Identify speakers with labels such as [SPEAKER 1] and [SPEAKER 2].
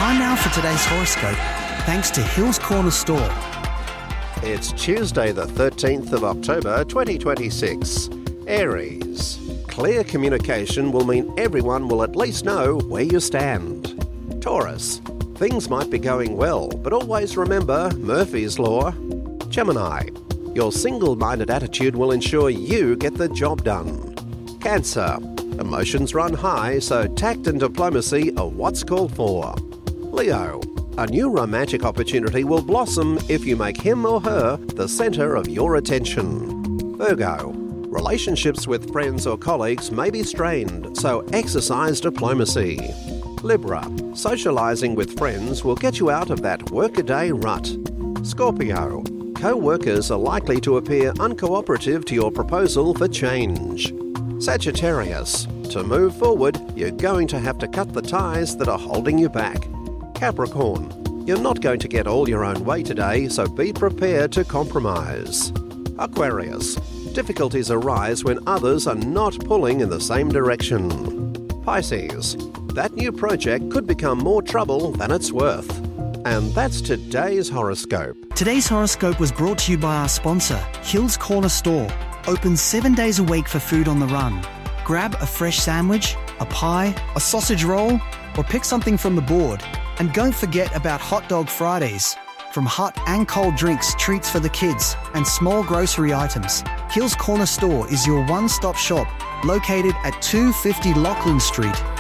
[SPEAKER 1] Time now for today's horoscope, thanks to Hills Corner Store.
[SPEAKER 2] It's Tuesday the 13th of October 2026. Aries. Clear communication will mean everyone will at least know where you stand. Taurus. Things might be going well, but always remember Murphy's Law. Gemini. Your single-minded attitude will ensure you get the job done. Cancer. Emotions run high, so tact and diplomacy are what's called for. Leo. A new romantic opportunity will blossom if you make him or her the centre of your attention. Virgo. Relationships with friends or colleagues may be strained, so exercise diplomacy. Libra. Socialising with friends will get you out of that workaday rut. Scorpio. Co-workers are likely to appear uncooperative to your proposal for change. Sagittarius. To move forward, you're going to have to cut the ties that are holding you back. Capricorn. You're not going to get all your own way today, so be prepared to compromise. Aquarius. Difficulties arise when others are not pulling in the same direction. Pisces. That new project could become more trouble than it's worth. And that's today's horoscope.
[SPEAKER 1] Today's horoscope was brought to you by our sponsor, Hills Corner Store. Open 7 days a week for food on the run. Grab a fresh sandwich, a pie, a sausage roll, or pick something from the board. And don't forget about Hot Dog Fridays. From hot and cold drinks, treats for the kids, and small grocery items, Hills Corner Store is your one-stop shop, located at 250 Lachlan Street.